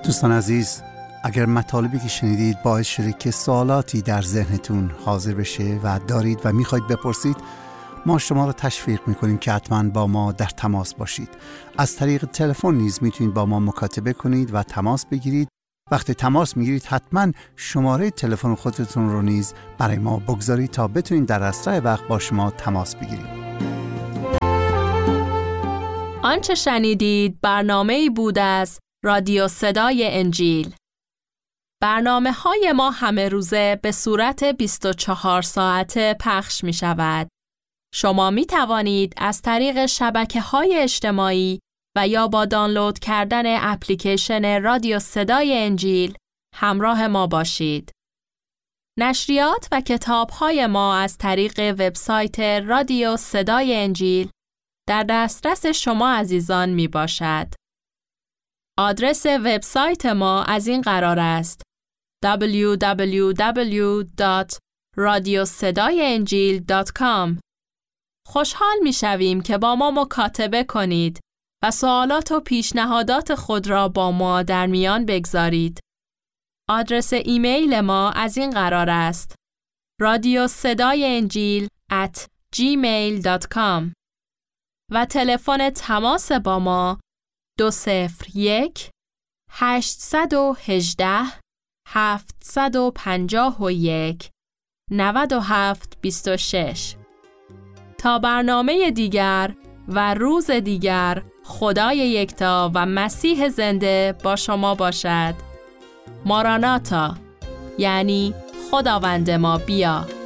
دوستان عزیز، اگر مطالبی که شنیدید باعث شده که سوالاتی در ذهنتون حاضر بشه و دارید و میخواید بپرسید، ما شما را تشویق میکنیم که حتما با ما در تماس باشید. از طریق تلفن نیز میتونید با ما مکاتبه کنید و تماس بگیرید. وقتی تماس میگیرید حتما شماره تلفن خودتون رو نیز برای ما بگذارید تا بتونید در اسرع وقت با شما تماس بگیریم. آنچه شنیدید برنامه‌ای بود از رادیو صدای انجیل. برنامه‌های ما همه روزه به صورت 24 ساعته پخش می شود. شما می توانید از طریق شبکه‌های اجتماعی و یا با دانلود کردن اپلیکیشن رادیو صدای انجیل همراه ما باشید. نشریات و کتاب‌های ما از طریق وبسایت رادیو صدای انجیل در دسترس شما عزیزان می باشد. آدرس وبسایت ما از این قرار است: www.radiosedaienjil.com. خوشحال می شویم که با ما مکاتبه کنید و سوالات و پیشنهادات خود را با ما در میان بگذارید. آدرس ایمیل ما از این قرار است: radiosedaienjil@gmail.com. و تلفن تماس با ما 201 818 751 9726. تا برنامه دیگر و روز دیگر، خدای یکتا و مسیح زنده با شما باشد. ماراناتا، یعنی خداوند ما بیا.